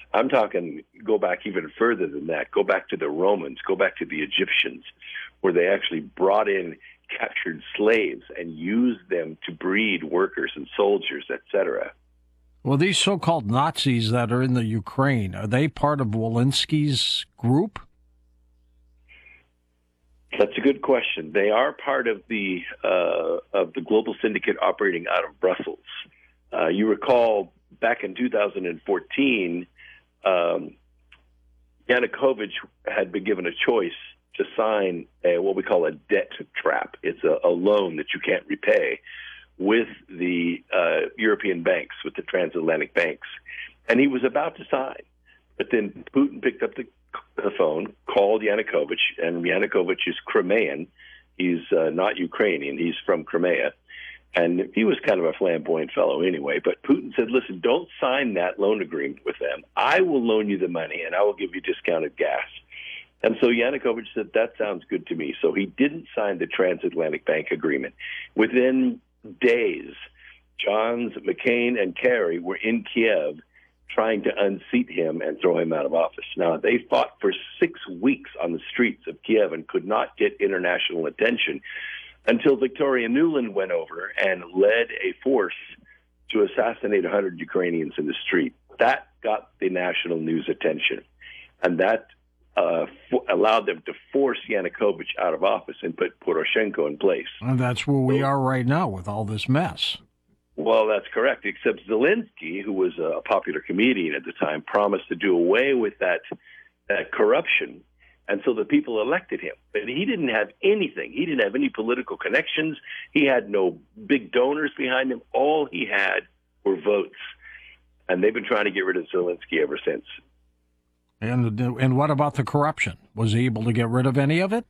I'm talking go back even further than that. Go back to the Romans, go back to the Egyptians, where they actually brought in captured slaves and used them to breed workers and soldiers, etc. Well, these so-called Nazis that are in the Ukraine, are they part of Walensky's group? That's a good question. They are part of the global syndicate operating out of Brussels. You recall back in 2014, Yanukovych had been given a choice to sign what we call a debt trap. It's a loan that you can't repay with the European banks, with the transatlantic banks. And he was about to sign. But then Putin picked up the phone, called Yanukovych, and Yanukovych is Crimean. He's not Ukrainian. He's from Crimea. And he was kind of a flamboyant fellow anyway. But Putin said, listen, don't sign that loan agreement with them. I will loan you the money, and I will give you discounted gas. And so Yanukovych said, that sounds good to me. So he didn't sign the transatlantic bank agreement. Within days, Johns, McCain, and Kerry were in Kiev trying to unseat him and throw him out of office. Now, they fought for 6 weeks on the streets of Kiev and could not get international attention until Victoria Nuland went over and led a force to assassinate 100 Ukrainians in the street. That got the national news attention, and that allowed them to force Yanukovych out of office and put Poroshenko in place. And that's where we are right now with all this mess. Well, that's correct, except Zelensky, who was a popular comedian at the time, promised to do away with that corruption. And so the people elected him. But he didn't have anything. He didn't have any political connections. He had no big donors behind him. All he had were votes. And they've been trying to get rid of Zelensky ever since. And what about the corruption? Was he able to get rid of any of it?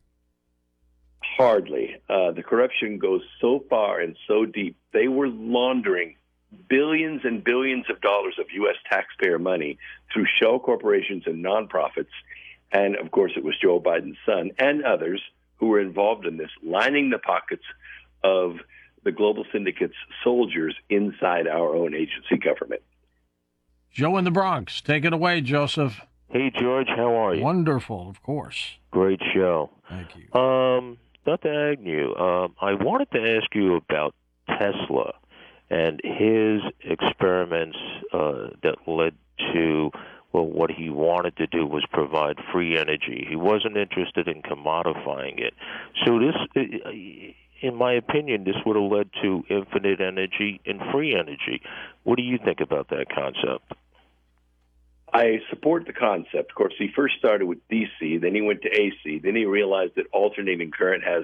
Hardly. The corruption goes so far and so deep. They were laundering billions and billions of dollars of U.S. taxpayer money through shell corporations and nonprofits. And, of course, it was Joe Biden's son and others who were involved in this, lining the pockets of the global syndicate's soldiers inside our own agency government. Joe in the Bronx. Take it away, Joseph. Hey, George, how are you? Wonderful, of course. Great show. Thank you. Dr. Agnew, I wanted to ask you about Tesla and his experiments that led to, well, what he wanted to do was provide free energy. He wasn't interested in commodifying it. So this, in my opinion, this would have led to infinite energy and free energy. What do you think about that concept? I support the concept. Of course, he first started with DC, then he went to AC, then he realized that alternating current has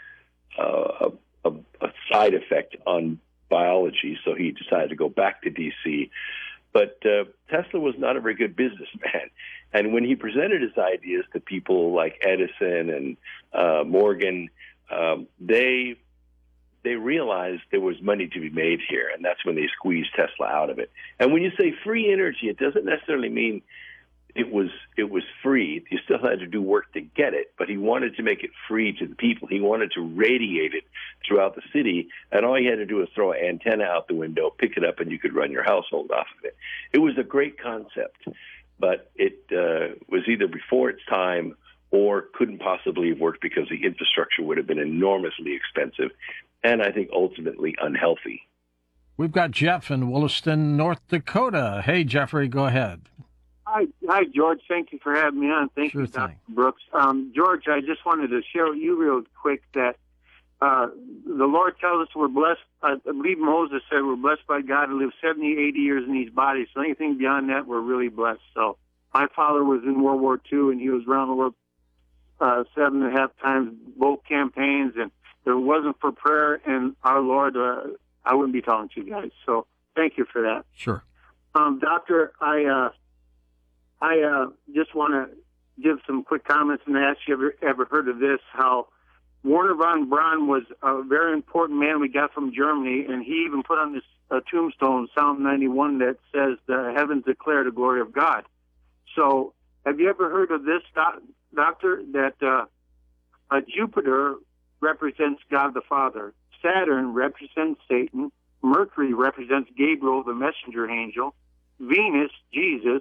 a side effect on biology, so he decided to go back to DC. But Tesla was not a very good businessman. And when he presented his ideas to people like Edison and Morgan, they realized there was money to be made here, and that's when they squeezed Tesla out of it. And when you say free energy, it doesn't necessarily mean it was free. You still had to do work to get it, but he wanted to make it free to the people. He wanted to radiate it throughout the city, and all you had to do was throw an antenna out the window, pick it up, and you could run your household off of it. It was a great concept, but it was either before its time or couldn't possibly have worked because the infrastructure would have been enormously expensive and I think ultimately unhealthy. We've got Jeff in Williston, North Dakota. Hey, Jeffrey, go ahead. Hi, George. Thank you for having me on. Thank you, Dr. Brooks. George, I just wanted to share with you real quick that the Lord tells us we're blessed. I believe Moses said we're blessed by God to live 70, 80 years in these bodies. So anything beyond that, we're really blessed. So my father was in World War II, and he was around the world 7.5 times, both campaigns, and if it wasn't for prayer and our Lord, I wouldn't be talking to you guys. So thank you for that. Sure. Doctor, I just want to give some quick comments and ask you ever heard of this, how Werner von Braun was a very important man we got from Germany, and he even put on this tombstone, Psalm 91, that says, the heavens declare the glory of God. So have you ever heard of this, Doctor, that Jupiter represents God the Father, Saturn represents Satan, Mercury represents Gabriel, the messenger angel, Venus, Jesus,